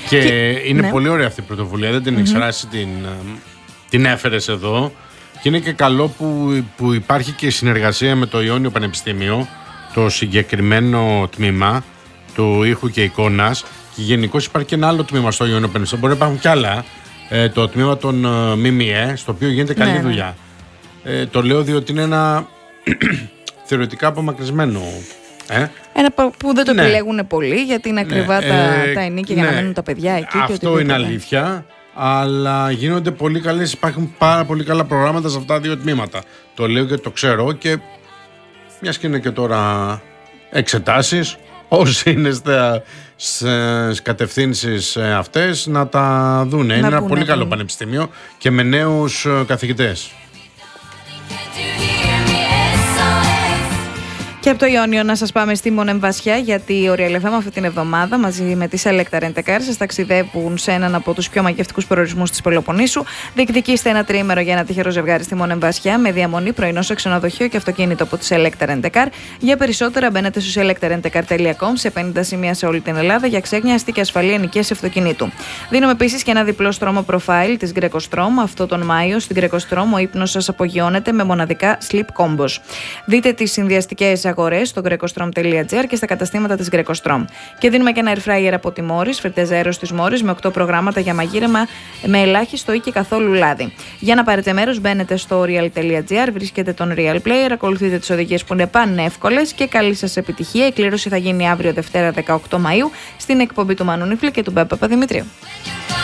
Και είναι πολύ ωραία αυτή η πρωτοβουλία, δεν την ήξερα, την έφερες εδώ. Και είναι και καλό που υπάρχει και συνεργασία με το Ιόνιο Πανεπιστήμιο, το συγκεκριμένο τμήμα του ήχου και εικόνας. Και γενικώς υπάρχει και ένα άλλο τμήμα στο Ιόνιο Πανεπιστήμιο. Μπορεί να υπάρχουν κι άλλα. Το τμήμα των ΜΜΕ, στο οποίο γίνεται καλή δουλειά. Το λέω διότι είναι ένα θεωρητικά απομακρυσμένο. Ένα που δεν το επιλέγουν πολύ, γιατί είναι ακριβά τα ενίκια για να μένουν τα παιδιά εκεί. Αυτό είναι αλήθεια. Αλλά γίνονται πολύ καλές, υπάρχουν πάρα πολύ καλά προγράμματα σε αυτά τα δύο τμήματα. Το λέω και το ξέρω, και μιας και είναι και τώρα εξετάσεις, όσοι είναι στις κατευθύνσεις αυτές να τα δούνε. Είναι ένα πολύ καλό πανεπιστήμιο και με νέους καθηγητές. Και από το Ιόνιο να σας πάμε στη Μονεμβασιά, γιατί ο Real FM αυτή την εβδομάδα μαζί με τη Selecta Rent a Car σας ταξιδεύουν σε έναν από τους πιο μαγευτικούς προορισμούς της Πελοποννήσου. Διεκδικήστε ένα τριήμερο για ένα τυχερό ζευγάρι στη Μονεμβασιά με διαμονή, πρωινό σε ξενοδοχείο και αυτοκίνητο από τη Selecta Rent a Car. Για περισσότερα μπαίνετε στο selectarentacar.com σε 50 σημεία σε όλη την Ελλάδα για ξέγνια, αστή και ασφαλή ενοικίαση αυτοκινήτου. Δίνουμε επίσης και ένα διπλό στρώμα profile της Greco-Strom. Αυτό τον Μάιο στην Greco-Strom ο ύπνος σας απογειώνεται με μοναδικά sleep combos. Δείτε τις συνδυαστικές αγορές στο grecostrom.gr και στα καταστήματα της Greco-Strom. Και δίνουμε και ένα air fryer από τη Morris, φρετές αέρος της Morris, με 8 προγράμματα για μαγείρεμα με ελάχιστο ή και καθόλου λάδι. Για να πάρετε μέρος, μπαίνετε στο real.gr, βρίσκετε τον Real Player, ακολουθείτε τις οδηγίες που είναι πανεύκολες και καλή σας επιτυχία. Η κλήρωση θα γίνει αύριο Δευτέρα 18 Μαΐου στην εκπομπή του Μανού Νίφλη και του Μπέπα Παπαδημητρίου.